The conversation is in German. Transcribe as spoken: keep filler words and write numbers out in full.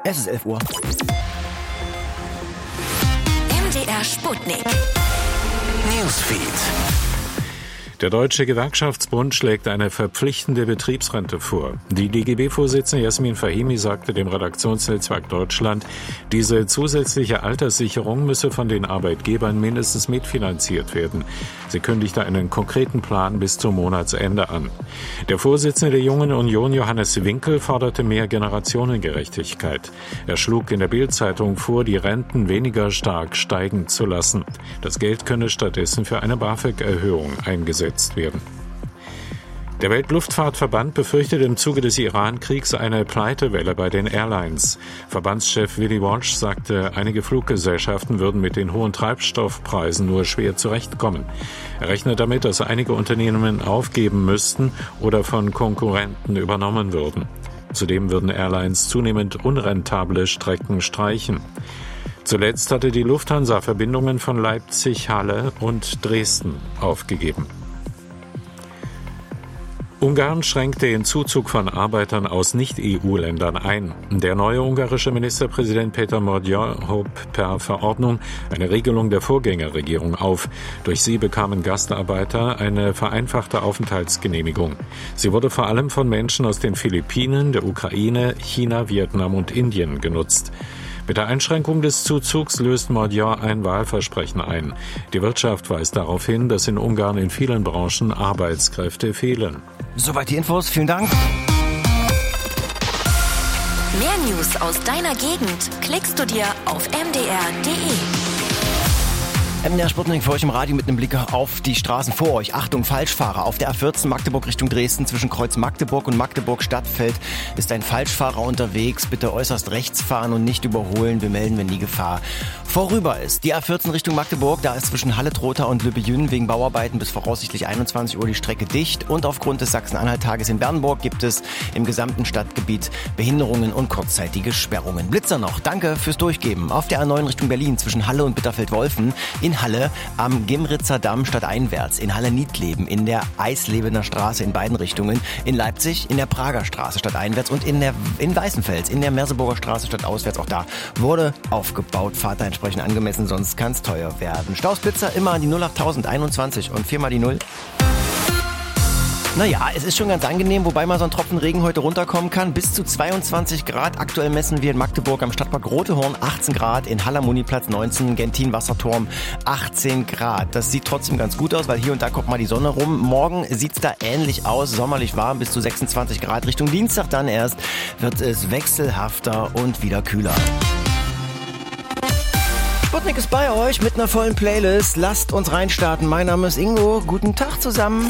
Es ist elf Uhr. M D R Sputnik. Newsfeed. Der Deutsche Gewerkschaftsbund schlägt eine verpflichtende Betriebsrente vor. Die D G B-Vorsitzende Jasmin Fahimi sagte dem Redaktionsnetzwerk Deutschland, diese zusätzliche Alterssicherung müsse von den Arbeitgebern mindestens mitfinanziert werden. Sie kündigte einen konkreten Plan bis zum Monatsende an. Der Vorsitzende der Jungen Union, Johannes Winkel, forderte mehr Generationengerechtigkeit. Er schlug in der Bild-Zeitung vor, die Renten weniger stark steigen zu lassen. Das Geld könne stattdessen für eine BAföG-Erhöhung eingesetzt werden. Der Weltluftfahrtverband befürchtet im Zuge des Iran-Kriegs eine Pleitewelle bei den Airlines. Verbandschef Willy Walsh sagte, einige Fluggesellschaften würden mit den hohen Treibstoffpreisen nur schwer zurechtkommen. Er rechnet damit, dass einige Unternehmen aufgeben müssten oder von Konkurrenten übernommen würden. Zudem würden Airlines zunehmend unrentable Strecken streichen. Zuletzt hatte die Lufthansa Verbindungen von Leipzig, Halle und Dresden aufgegeben. Ungarn schränkt den Zuzug von Arbeitern aus Nicht-E U-Ländern ein. Der neue ungarische Ministerpräsident Peter Magyar hob per Verordnung eine Regelung der Vorgängerregierung auf. Durch sie bekamen Gastarbeiter eine vereinfachte Aufenthaltsgenehmigung. Sie wurde vor allem von Menschen aus den Philippinen, der Ukraine, China, Vietnam und Indien genutzt. Mit der Einschränkung des Zuzugs löst Magyar ein Wahlversprechen ein. Die Wirtschaft weist darauf hin, dass in Ungarn in vielen Branchen Arbeitskräfte fehlen. Soweit die Infos. Vielen Dank. Mehr News aus deiner Gegend klickst du dir auf m d r punkt d e. M D R Sputnik für euch im Radio mit einem Blick auf die Straßen vor euch. Achtung, Falschfahrer. Auf der A vierzehn Magdeburg Richtung Dresden zwischen Kreuz Magdeburg und Magdeburg Stadtfeld ist ein Falschfahrer unterwegs. Bitte äußerst rechts fahren und nicht überholen. Wir melden, wenn die Gefahr vorüber ist. Die A vierzehn Richtung Magdeburg, da ist zwischen Halle-Trotha und Lübbe-Jünnen wegen Bauarbeiten bis voraussichtlich einundzwanzig Uhr die Strecke dicht. Und aufgrund des Sachsen-Anhalt-Tages in Bernburg gibt es im gesamten Stadtgebiet Behinderungen und kurzzeitige Sperrungen. Blitzer noch. Danke fürs Durchgeben. Auf der A neun Richtung Berlin zwischen Halle und Bitterfeld-Wolfen. In Halle am Gimritzer Damm stadteinwärts, in Halle-Niedleben, in der Eislebener Straße in beiden Richtungen, in Leipzig, in der Prager Straße stadteinwärts und in der in Weißenfels, in der Merseburger Straße stadtauswärts. Auch da wurde aufgebaut. Fahrt da entsprechend angemessen, sonst kann es teuer werden. Stausblitzer immer an die null acht null null einundzwanzig und viermal die Null. Naja, es ist schon ganz angenehm, wobei mal so ein Tropfen Regen heute runterkommen kann. Bis zu zweiundzwanzig Grad. Aktuell messen wir in Magdeburg am Stadtpark Rotehorn achtzehn Grad, in Haller Muniplatz neunzehn, Gentin Wasserturm achtzehn Grad. Das sieht trotzdem ganz gut aus, weil hier und da kommt mal die Sonne rum. Morgen sieht's da ähnlich aus, sommerlich warm, bis zu sechsundzwanzig Grad. Richtung Dienstag dann erst wird es wechselhafter und wieder kühler. Sputnik ist bei euch mit einer vollen Playlist. Lasst uns reinstarten. Mein Name ist Ingo. Guten Tag zusammen.